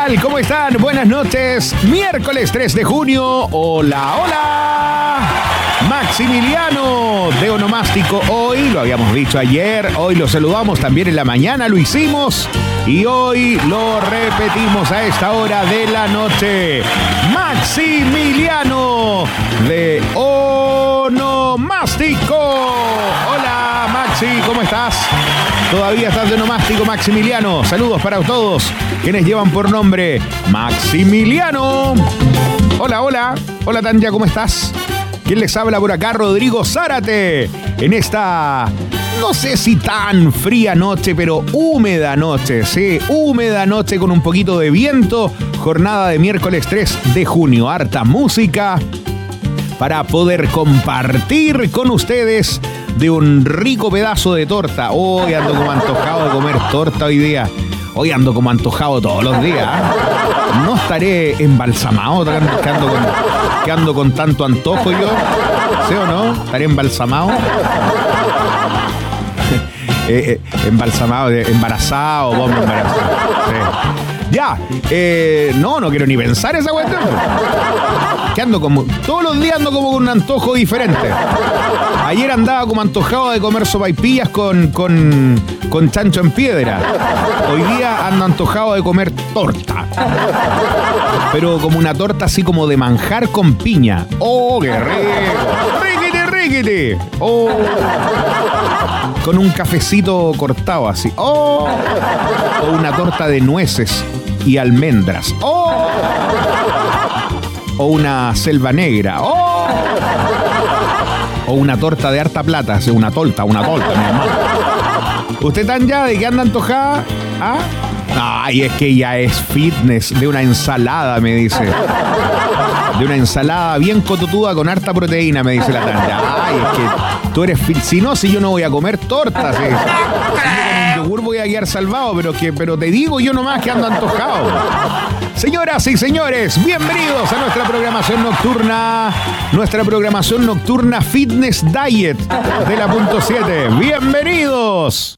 tal? ¿Cómo están? Buenas noches. Miércoles 3 de junio. Hola, hola. Maximiliano de Onomástico hoy, lo habíamos dicho ayer, hoy lo saludamos también en la mañana, lo hicimos y hoy lo repetimos a esta hora de la noche. Maximiliano de Onomástico. Hola Maxi, ¿cómo estás? ¿Todavía estás de Onomástico, Maximiliano? Saludos para todos quienes llevan por nombre Maximiliano. Hola, hola. Hola Tanya, ¿cómo estás? ¿Quién les habla por acá? Rodrigo Zárate. En esta, no sé si tan fría noche, pero húmeda noche, sí, húmeda noche con un poquito de viento. Jornada de miércoles 3 de junio. Harta música para poder compartir con ustedes de un rico pedazo de torta. Hoy ando como antojado de comer torta hoy día. Hoy ando como antojado todos los días. No estaré embalsamado, que ando con tanto antojo yo. ¿Sí o no? ¿Estaré embalsamado? Embalsamado, embarazado, vos me embarazado. Sí. Ya, no quiero ni pensar esa cuestión. Que ando como, todos los días ando como con un antojo diferente. Ayer andaba como antojado de comer sopaipillas con chancho en piedra. Hoy día ando antojado de comer torta. Pero como una torta así como de manjar con piña. ¡Oh, qué rico! ¡Riquiti, riquiti! ¡Oh! Con un cafecito cortado así. ¡Oh! O una torta de nueces y almendras. ¡Oh! O una selva negra. ¡Oh! O una torta de harta plata. Así, una torta, mi hermano. ¿Usted tan ya de qué anda antojada? ¿Ah? Ay, es que ya es fitness. De una ensalada, me dice. De una ensalada bien cototuda con harta proteína, me dice la Tanja. Ay, es que tú eres fit. Si yo no voy a comer tortas. Si yo con un yogur voy a quedar salvado, pero te digo yo nomás que ando antojado. Señoras y señores, bienvenidos a nuestra programación nocturna Fitness Diet de la .7. Bienvenidos.